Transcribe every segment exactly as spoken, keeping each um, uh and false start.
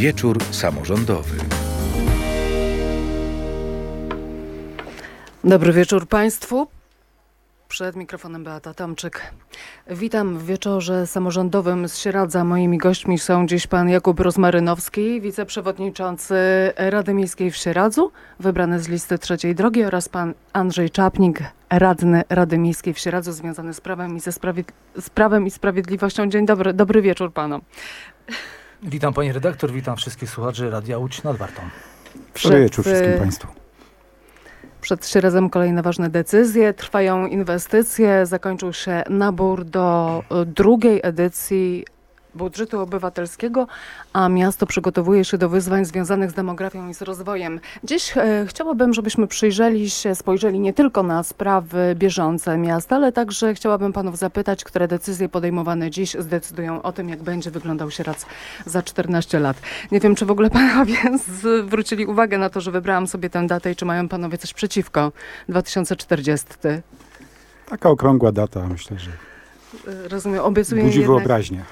Wieczór samorządowy. Dobry wieczór Państwu. Przed mikrofonem Beata Tomczyk. Witam w wieczorze samorządowym z Sieradza. Moimi gośćmi są dziś pan Jakub Rozmarynowski, wiceprzewodniczący Rady Miejskiej w Sieradzu, wybrany z listy Trzeciej Drogi, oraz pan Andrzej Czapnik, radny Rady Miejskiej w Sieradzu, związany z prawem i, ze sprawiedli- z prawem i sprawiedliwością. Dzień dobry, dobry wieczór panom. Witam pani redaktor, witam wszystkich słuchaczy Radia Łódź nad Wartą. Dobry wieczór wszystkim państwu. Przed Sieradzem kolejne ważne decyzje. Trwają inwestycje. Zakończył się nabór do drugiej edycji budżetu obywatelskiego, a miasto przygotowuje się do wyzwań związanych z demografią i z rozwojem. Dziś e, chciałabym, żebyśmy przyjrzeli się, spojrzeli nie tylko na sprawy bieżące miasta, ale także chciałabym panów zapytać, które decyzje podejmowane dziś zdecydują o tym, jak będzie wyglądał Sieradz za czternaście lat. Nie wiem, czy w ogóle panowie zwrócili uwagę na to, że wybrałam sobie tę datę i czy mają panowie coś przeciwko. dwa tysiące czterdziesty. Taka okrągła data, myślę, że Rozumiem, obiecuję budzi jednak... wyobraźnię.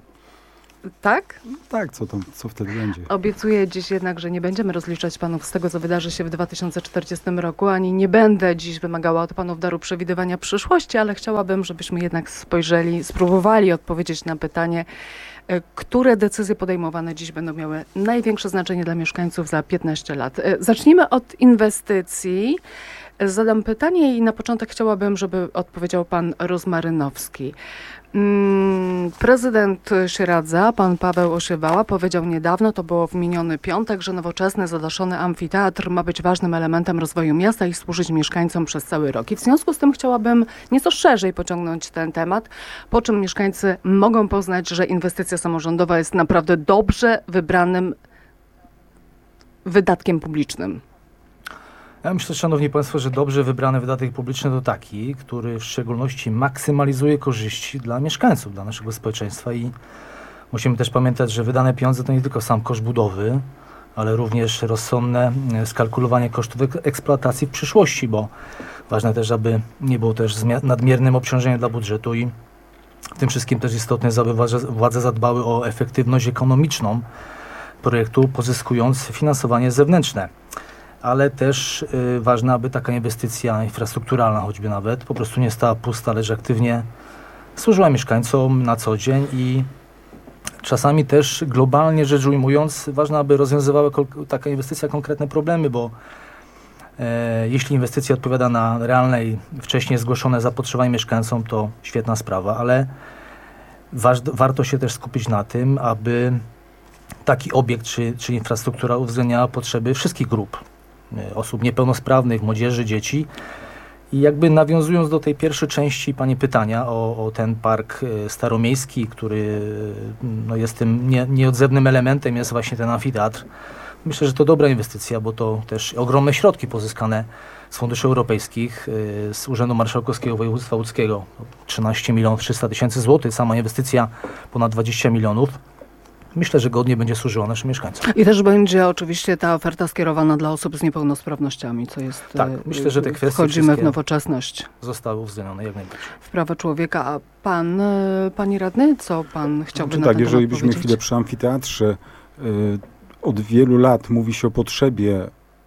Tak? No tak, co, to, co wtedy będzie? Obiecuję dziś jednak, że nie będziemy rozliczać panów z tego, co wydarzy się w dwa tysiące czterdziestym roku, ani nie będę dziś wymagała od panów daru przewidywania przyszłości, ale chciałabym, żebyśmy jednak spojrzeli, spróbowali odpowiedzieć na pytanie, które decyzje podejmowane dziś będą miały największe znaczenie dla mieszkańców za piętnaście lat. Zacznijmy od inwestycji. Zadam pytanie i na początek chciałabym, żeby odpowiedział pan Rozmarynowski. Prezydent Sieradza, pan Paweł Osiewała, powiedział niedawno, to było w miniony piątek, że nowoczesny, zadaszony amfiteatr ma być ważnym elementem rozwoju miasta i służyć mieszkańcom przez cały rok. I w związku z tym chciałabym nieco szerzej pociągnąć ten temat, po czym mieszkańcy mogą poznać, że inwestycja samorządowa jest naprawdę dobrze wybranym wydatkiem publicznym. Ja myślę, szanowni państwo, że dobrze wybrany wydatek publiczny to taki, który w szczególności maksymalizuje korzyści dla mieszkańców, dla naszego społeczeństwa, i musimy też pamiętać, że wydane pieniądze to nie tylko sam koszt budowy, ale również rozsądne skalkulowanie kosztów eksploatacji w przyszłości, bo ważne też, aby nie było też nadmiernym obciążeniem dla budżetu, i w tym wszystkim też istotne jest, aby władze zadbały o efektywność ekonomiczną projektu, pozyskując finansowanie zewnętrzne. Ale też y, ważne, aby taka inwestycja infrastrukturalna choćby nawet po prostu nie stała pusta, lecz aktywnie służyła mieszkańcom na co dzień, i czasami też globalnie rzecz ujmując ważne, aby rozwiązywała kol- taka inwestycja konkretne problemy, bo e, jeśli inwestycja odpowiada na realne i wcześniej zgłoszone zapotrzebowanie mieszkańcom, to świetna sprawa, ale waż- warto się też skupić na tym, aby taki obiekt czy, czy infrastruktura uwzględniała potrzeby wszystkich grup. Osób niepełnosprawnych, młodzieży, dzieci. I jakby nawiązując do tej pierwszej części pani pytania o, o ten park staromiejski, który no, jest tym nie, nieodzownym elementem, jest właśnie ten amfiteatr. Myślę, że to dobra inwestycja, bo to też ogromne środki pozyskane z funduszy europejskich, z Urzędu Marszałkowskiego Województwa Łódzkiego. trzynaście milionów trzysta tysięcy złotych, sama inwestycja ponad dwadzieścia milionów. Myślę, że godnie będzie służyła naszym mieszkańcom. I też będzie oczywiście ta oferta skierowana dla osób z niepełnosprawnościami, co jest... Tak, myślę, że te kwestie wchodzimy w nowoczesność. Zostały uwzględnione jak najbardziej. W prawa człowieka. A pan, pani radny, co pan chciałby Znaczy, na tak, ten jeżeli temat byśmy powiedzieć? chwilę przy amfiteatrze, y, od wielu lat mówi się o potrzebie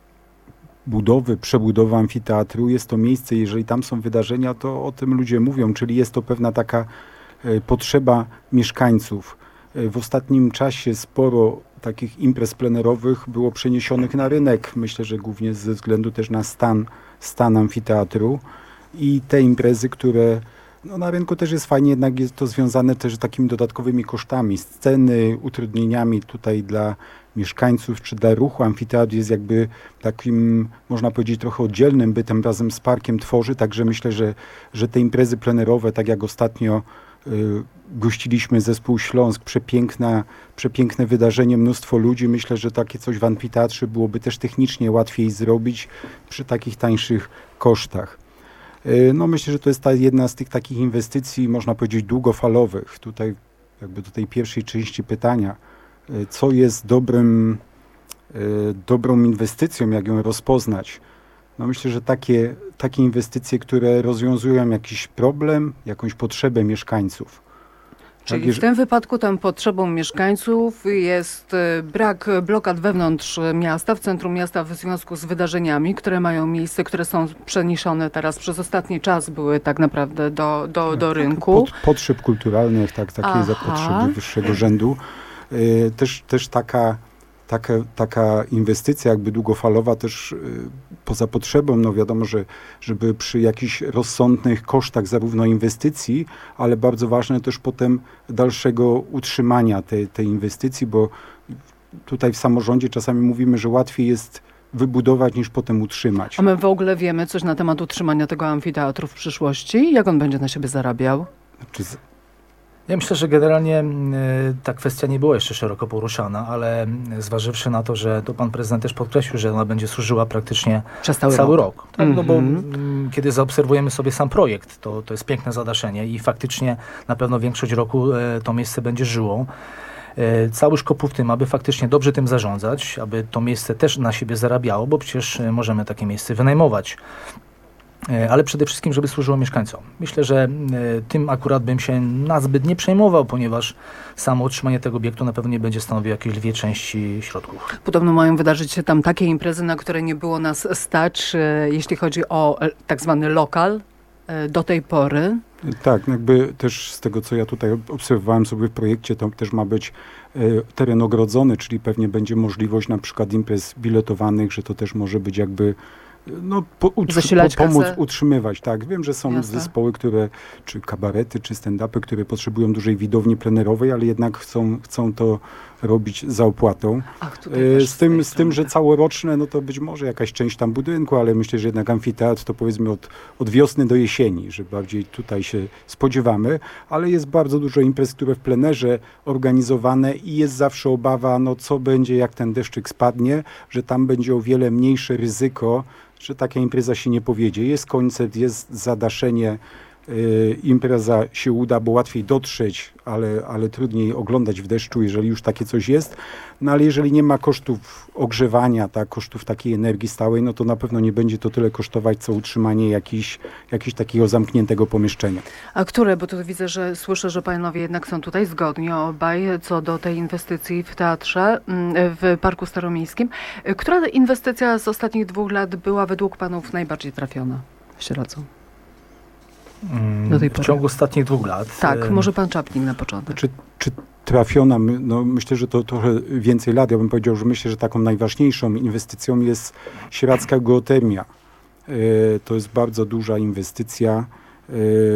budowy, przebudowy amfiteatru. Jest to miejsce, jeżeli tam są wydarzenia, to o tym ludzie mówią, czyli jest to pewna taka y, potrzeba mieszkańców. W ostatnim czasie sporo takich imprez plenerowych było przeniesionych na rynek. Myślę, że głównie ze względu też na stan, stan amfiteatru. I te imprezy, które no na rynku też jest fajnie, jednak jest to związane też z takimi dodatkowymi kosztami, sceny, utrudnieniami tutaj dla mieszkańców czy dla ruchu. Amfiteatr jest jakby takim, można powiedzieć, trochę oddzielnym bytem, razem z parkiem tworzy. Także myślę, że, że te imprezy plenerowe, tak jak ostatnio gościliśmy zespół Śląsk, przepiękna, przepiękne wydarzenie, mnóstwo ludzi. Myślę, że takie coś w amfiteatrze byłoby też technicznie łatwiej zrobić przy takich tańszych kosztach. No myślę, że to jest ta jedna z tych takich inwestycji, można powiedzieć, długofalowych. Tutaj jakby do tej pierwszej części pytania, co jest dobrym, dobrą inwestycją, jak ją rozpoznać. No myślę, że takie, takie inwestycje, które rozwiązują jakiś problem, jakąś potrzebę mieszkańców. Czyli jeż- w tym wypadku tą potrzebą mieszkańców jest y, brak blokad wewnątrz miasta, w centrum miasta w związku z wydarzeniami, które mają miejsce, które są przeniesione teraz przez ostatni czas, były tak naprawdę do, do, do rynku. Pod, potrzeb kulturalnych, tak, takiej Aha. zapotrzeby wyższego rzędu. Y, też, też taka, taka, taka inwestycja jakby długofalowa też y, poza potrzebą, no wiadomo, że żeby przy jakichś rozsądnych kosztach zarówno inwestycji, ale bardzo ważne też potem dalszego utrzymania tej, tej inwestycji, bo tutaj w samorządzie czasami mówimy, że łatwiej jest wybudować niż potem utrzymać. A my w ogóle wiemy coś na temat utrzymania tego amfiteatru w przyszłości? Jak on będzie na siebie zarabiał? Czy z- Ja myślę, że generalnie mm, ta kwestia nie była jeszcze szeroko poruszana, ale mm, zważywszy na to, że to pan prezydent też podkreślił, że ona będzie służyła praktycznie Przez cały, cały rok. rok. Tak? No bo Mhm. mm, kiedy zaobserwujemy sobie sam projekt, to, to jest piękne zadaszenie i faktycznie na pewno większość roku e, to miejsce będzie żyło. E, cały szkopuł w tym, aby faktycznie dobrze tym zarządzać, aby to miejsce też na siebie zarabiało, bo przecież e, możemy takie miejsce wynajmować. E, Ale przede wszystkim, żeby służyło mieszkańcom. Myślę, że e, tym akurat bym się nazbyt nie przejmował, ponieważ samo utrzymanie tego obiektu na pewno nie będzie stanowiło jakiejś lwiej części środków. Podobno mają wydarzyć się tam takie imprezy, na które nie było nas stać, e, jeśli chodzi o e, tak zwany lokal e, do tej pory. Tak, no jakby też z tego, co ja tutaj obserwowałem sobie w projekcie, to też ma być e, teren ogrodzony, czyli pewnie będzie możliwość na przykład imprez biletowanych, że to też może być jakby no, po, utrzy- Zasilać po, pomóc kasę. utrzymywać. Tak, wiem, że są Jasne. zespoły, które, czy kabarety, czy stand-upy, które potrzebują dużej widowni plenerowej, ale jednak chcą, chcą to robić za opłatą. Ach, tutaj E, też Z tym, tej z tym, że strony. całoroczne, no to być może jakaś część tam budynku, ale myślę, że jednak amfiteatr to powiedzmy od, od wiosny do jesieni, że bardziej tutaj się spodziewamy, ale jest bardzo dużo imprez, które w plenerze organizowane i jest zawsze obawa, no co będzie, jak ten deszczyk spadnie, że tam będzie o wiele mniejsze ryzyko, że taka impreza się nie powiedzie. Jest koncert, jest zadaszenie, y, impreza się uda, bo łatwiej dotrzeć, ale, ale trudniej oglądać w deszczu, jeżeli już takie coś jest. No ale jeżeli nie ma kosztów ogrzewania, tak, kosztów takiej energii stałej, no to na pewno nie będzie to tyle kosztować, co utrzymanie jakiś, jakiś takiego zamkniętego pomieszczenia. A które, bo tu widzę, że słyszę, że panowie jednak są tutaj zgodni obaj co do tej inwestycji w teatrze, mm, w Parku Staromiejskim. Która inwestycja z ostatnich dwóch lat była według panów najbardziej trafiona w Sieradzu? Mm, Do tej w pory. ciągu ostatnich dwóch lat. Tak, em, może pan Czapnik na początek. Czy, czy trafiona, my- no myślę, że to trochę więcej lat. Ja bym powiedział, że myślę, że taką najważniejszą inwestycją jest sieradzka geotermia. E, To jest bardzo duża inwestycja. E,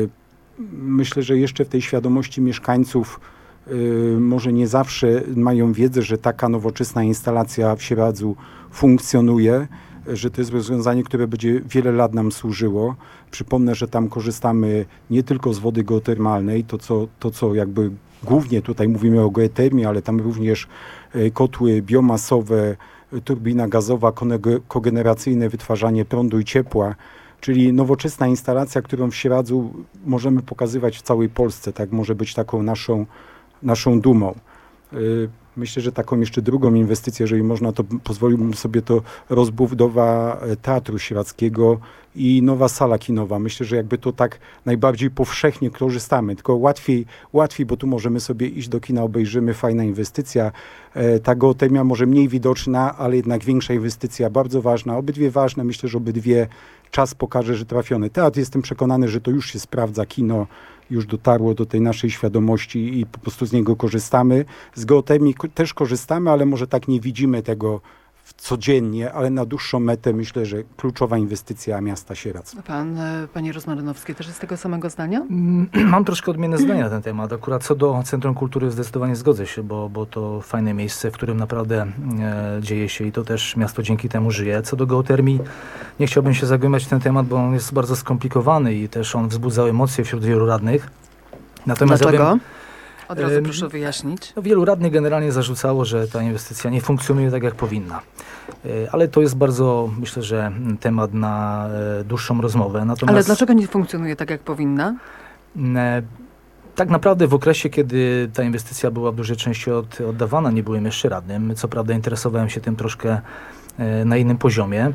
Myślę, że jeszcze w tej świadomości mieszkańców e, może nie zawsze mają wiedzę, że taka nowoczesna instalacja w Sieradzu funkcjonuje, że to jest rozwiązanie, które będzie wiele lat nam służyło. Przypomnę, że tam korzystamy nie tylko z wody geotermalnej, to co, to co jakby głównie tutaj mówimy o geotermii, ale tam również e, kotły biomasowe, e, turbina gazowa, koneg- kogeneracyjne, wytwarzanie prądu i ciepła, czyli nowoczesna instalacja, którą w Sieradzu możemy pokazywać w całej Polsce, tak może być taką naszą, naszą dumą. Y, Myślę, że taką jeszcze drugą inwestycję, jeżeli można, to pozwoliłbym sobie to rozbudowa e, Teatru Sieradzkiego i nowa sala kinowa. Myślę, że jakby to tak najbardziej powszechnie korzystamy, tylko łatwiej, łatwiej, bo tu możemy sobie iść do kina, obejrzymy, fajna inwestycja. E, Ta geotermia może mniej widoczna, ale jednak większa inwestycja, bardzo ważna. Obydwie ważne, myślę, że obydwie czas pokaże, że trafiony. Teatr, jestem przekonany, że to już się sprawdza, kino już dotarło do tej naszej świadomości i po prostu z niego korzystamy. Z geotermii ko- też korzystamy, ale może tak nie widzimy tego w- codziennie, ale na dłuższą metę myślę, że kluczowa inwestycja miasta Sieradz. A pan, e, panie Rozmarynowski, też jest tego samego zdania? Mm, Mam troszkę odmienne zdania na ten temat. Akurat co do Centrum Kultury zdecydowanie zgodzę się, bo, bo to fajne miejsce, w którym naprawdę e, dzieje się i to też miasto dzięki temu żyje. Co do geotermii, nie chciałbym się zagłębiać w ten temat, bo on jest bardzo skomplikowany i też on wzbudzał emocje wśród wielu radnych. Natomiast ja Dlaczego? bym- Od razu Em, proszę wyjaśnić. No, wielu radnych generalnie zarzucało, że ta inwestycja nie funkcjonuje tak, jak powinna. E, Ale to jest bardzo, myślę, że mm, temat na e, dłuższą rozmowę. Natomiast, Ale dlaczego nie funkcjonuje tak, jak powinna? E, Tak naprawdę w okresie, kiedy ta inwestycja była w dużej części od, oddawana, nie byłem jeszcze radnym. Co prawda interesowałem się tym troszkę e, na innym poziomie.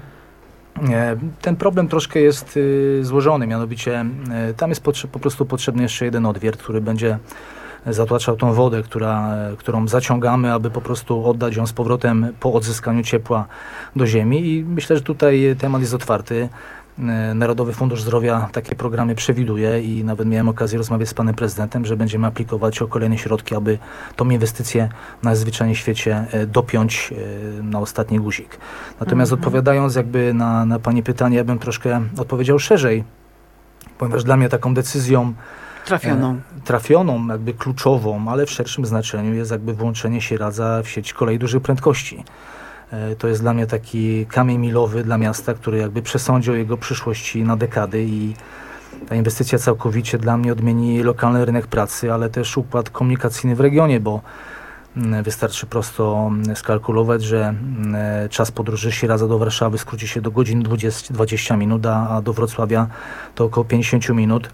E, Ten problem troszkę jest e, złożony, mianowicie e, tam jest potrze- po prostu potrzebny jeszcze jeden odwiert, który będzie zatłaczał tą wodę, która, którą zaciągamy, aby po prostu oddać ją z powrotem po odzyskaniu ciepła do ziemi. I myślę, że tutaj temat jest otwarty. Narodowy Fundusz Zdrowia takie programy przewiduje i nawet miałem okazję rozmawiać z panem prezydentem, że będziemy aplikować o kolejne środki, aby tą inwestycję najzwyczajniej w świecie dopiąć na ostatni guzik. Natomiast mhm. odpowiadając jakby na, na pani pytanie, ja bym troszkę odpowiedział szerzej, ponieważ dla mnie taką decyzją Trafioną. E, trafioną, jakby kluczową, ale w szerszym znaczeniu jest jakby włączenie Sieradza w sieć kolei dużych prędkości. E, to jest dla mnie taki kamień milowy dla miasta, który jakby przesądzi o jego przyszłości na dekady i ta inwestycja całkowicie dla mnie odmieni lokalny rynek pracy, ale też układ komunikacyjny w regionie, bo m, wystarczy prosto m, skalkulować, że m, czas podróży Sieradza do Warszawy skróci się do godziny dwadzieścia minut, a, a do Wrocławia to około pięćdziesiąt minut.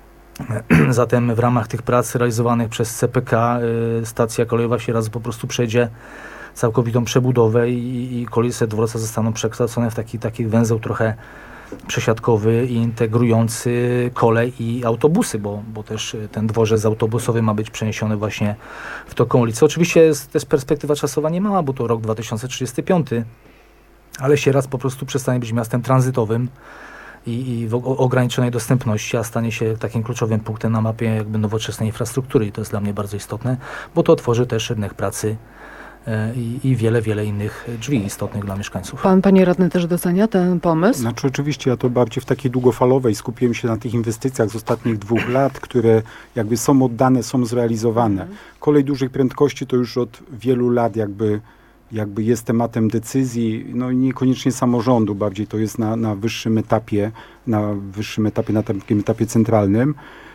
Zatem w ramach tych prac realizowanych przez C P K y, stacja kolejowa Sieradz po prostu przejdzie całkowitą przebudowę i, i koleje do Wrocławia zostaną przekształcone w taki, taki węzeł trochę przesiadkowy i integrujący kolej i autobusy, bo, bo też ten dworzec autobusowy ma być przeniesiony właśnie w tą ulicę. Oczywiście jest też perspektywa czasowa nie mała, bo to rok dwa tysiące trzydziesty piąty, ale Sieradz po prostu przestanie być miastem tranzytowym i, i w ograniczonej dostępności, a stanie się takim kluczowym punktem na mapie jakby nowoczesnej infrastruktury i to jest dla mnie bardzo istotne, bo to otworzy też rynek pracy e, i, i wiele, wiele innych drzwi istotnych dla mieszkańców. Pan, panie radny, też docenia ten pomysł? Znaczy oczywiście ja to bardziej w takiej długofalowej skupiłem się na tych inwestycjach z ostatnich dwóch lat, które jakby są oddane, są zrealizowane. Mhm. Kolej dużych prędkości to już od wielu lat jakby jakby jest tematem decyzji, no i niekoniecznie samorządu, bardziej to jest na, na wyższym etapie, na wyższym etapie, na takim etapie centralnym.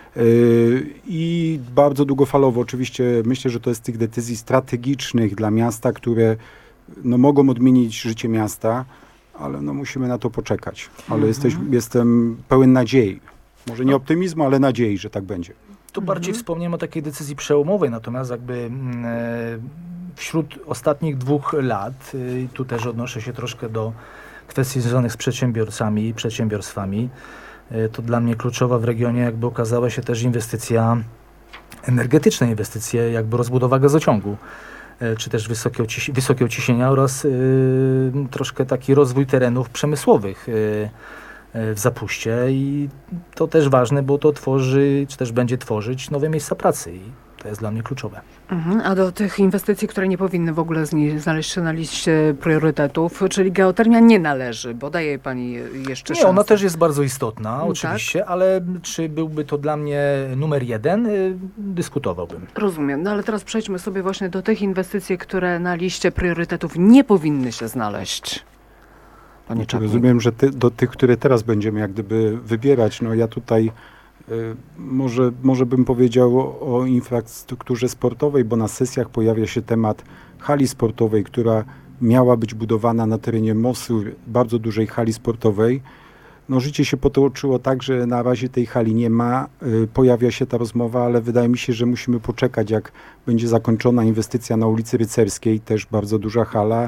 Yy, I bardzo długofalowo oczywiście myślę, że to jest z tych decyzji strategicznych dla miasta, które no, mogą odmienić życie miasta, ale no, musimy na to poczekać. Ale Mhm. jesteś, jestem pełen nadziei. Może nie optymizmu, ale nadziei, że tak będzie. Tu bardziej Mhm. wspomniałem o takiej decyzji przełomowej, natomiast jakby mm, e, wśród ostatnich dwóch lat, y, tu też odnoszę się troszkę do kwestii związanych z przedsiębiorcami i przedsiębiorstwami, y, to dla mnie kluczowa w regionie jakby okazała się też inwestycja energetyczna, inwestycje jakby rozbudowa gazociągu, y, czy też wysokie, ociś- wysokie ociśnienia oraz y, troszkę taki rozwój terenów przemysłowych y, w Zapuście i to też ważne, bo to tworzy, czy też będzie tworzyć nowe miejsca pracy i to jest dla mnie kluczowe. Mhm. A do tych inwestycji, które nie powinny w ogóle zni- znaleźć się na liście priorytetów, czyli geotermia nie należy, bo daje pani jeszcze Nie, szansę. ona też jest bardzo istotna, Tak. oczywiście, ale czy byłby to dla mnie numer jeden, y, dyskutowałbym. Rozumiem, no ale teraz przejdźmy sobie właśnie do tych inwestycji, które na liście priorytetów nie powinny się znaleźć. Panie Znaczy, Czapnik. rozumiem, że ty, do tych, które teraz będziemy jak gdyby wybierać, no ja tutaj y, może, może bym powiedział o, o infrastrukturze sportowej, bo na sesjach pojawia się temat hali sportowej, która miała być budowana na terenie Mosu, bardzo dużej hali sportowej. No życie się potoczyło tak, że na razie tej hali nie ma, y, pojawia się ta rozmowa, ale wydaje mi się, że musimy poczekać, jak będzie zakończona inwestycja na ulicy Rycerskiej, też bardzo duża hala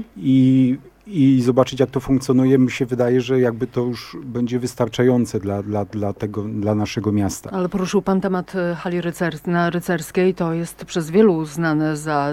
i i zobaczyć, jak to funkcjonuje. Mi się wydaje, że jakby to już będzie wystarczające dla, dla, dla, tego, dla naszego miasta. Ale poruszył pan temat e, hali rycer- na Rycerskiej. To jest przez wielu uznane za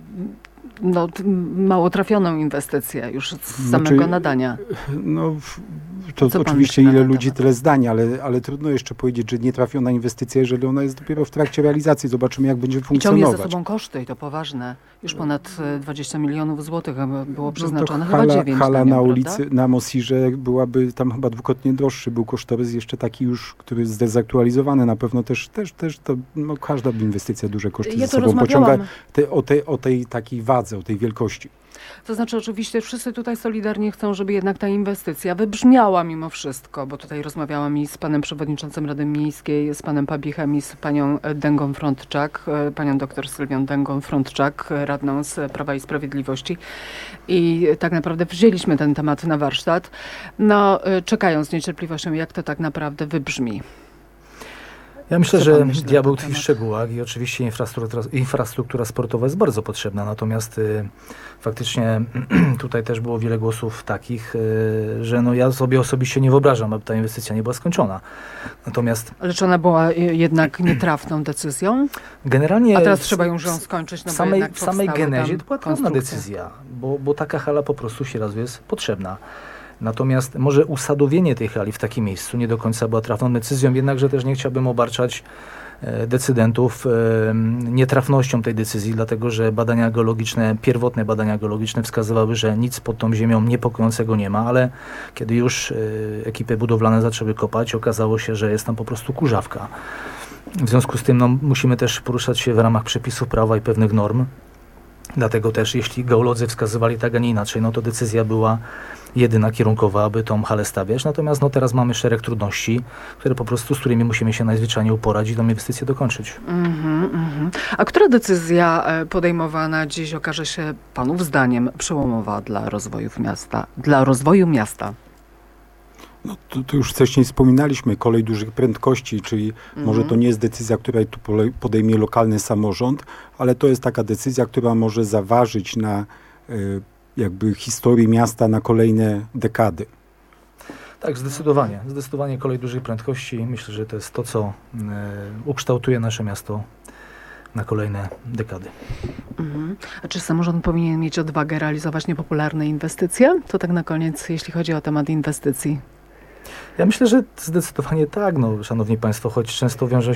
no, t- mało trafioną inwestycję już z Znaczy, samego nadania. No, w- to Co pan oczywiście myśli na ile ten ludzi, temat? tyle zdań, ale, ale trudno jeszcze powiedzieć, że nie trafiona inwestycja, jeżeli ona jest dopiero w trakcie realizacji. Zobaczymy, jak będzie I ciągnie funkcjonować. za sobą koszty i to poważne. Już ponad e, dwadzieścia milionów złotych e, było No to przeznaczone, hala, chyba dziewięć hala na nią, na prawda? ulicy, na Mosirze byłaby tam chyba dwukrotnie droższy. Był kosztorys jeszcze taki już, który jest zdezaktualizowany. Na pewno też, też, też to, no, każda inwestycja duże koszty Ja za to sobą pociąga. rozmawiałam. Te, o, tej, o tej takiej wadze, o tej wielkości. To znaczy oczywiście wszyscy tutaj solidarnie chcą, żeby jednak ta inwestycja wybrzmiała mimo wszystko, bo tutaj rozmawiałam i z panem przewodniczącym Rady Miejskiej, z panem Pabichem i z panią Dęgą Frądczak, e, panią doktor Sylwią Dęgą Frądczak, e, radną z Prawa i Sprawiedliwości. I tak naprawdę wzięliśmy ten temat na warsztat, no e, czekając z niecierpliwością, jak to tak naprawdę wybrzmi. Ja myślę, Co że pan myśli na diabeł ten tkwi w temat? szczegółach i oczywiście infrastruktura, infrastruktura sportowa jest bardzo potrzebna, natomiast y, faktycznie tutaj też było wiele głosów takich, y, że no ja sobie osobiście nie wyobrażam, aby ta inwestycja nie była skończona. Natomiast Ale czy ona była je- jednak nietrafną decyzją? generalnie... A teraz w- trzeba już ją w- skończyć, no w bo samej, jednak w samej powstały genezie tam to była trudna konstrukcje. decyzja, bo, bo taka hala po prostu się raz jest potrzebna. Natomiast może usadowienie tej hali w takim miejscu nie do końca była trafną decyzją, jednakże też nie chciałbym obarczać e, decydentów e, nietrafnością tej decyzji, dlatego że badania geologiczne, pierwotne badania geologiczne wskazywały, że nic pod tą ziemią niepokojącego nie ma, ale kiedy już e, ekipy budowlane zaczęły kopać, okazało się, że jest tam po prostu kurzawka. W związku z tym no, musimy też poruszać się w ramach przepisów prawa i pewnych norm. Dlatego też, jeśli geolodzy wskazywali tak, a nie inaczej, no to decyzja była jedyna kierunkowa, aby tą halę stawiać. Natomiast no, teraz mamy szereg trudności, które po prostu, z którymi musimy się najzwyczajniej uporać i tą inwestycję dokończyć. Mhm, mhm. A która decyzja e, podejmowana dziś okaże się panów zdaniem przełomowa dla rozwoju miasta? Dla rozwoju miasta? No, to, to już wcześniej wspominaliśmy, kolej dużych prędkości, czyli może to nie jest decyzja, która tu pole- podejmie lokalny samorząd, ale to jest taka decyzja, która może zaważyć na y, jakby historii miasta na kolejne dekady. Tak, zdecydowanie. Zdecydowanie kolej dużej prędkości. Myślę, że to jest to, co e, ukształtuje nasze miasto na kolejne dekady. Mhm. A czy samorząd powinien mieć odwagę realizować niepopularne inwestycje? To tak na koniec, jeśli chodzi o temat inwestycji. Ja myślę, że zdecydowanie tak, no, szanowni państwo, choć często wiąże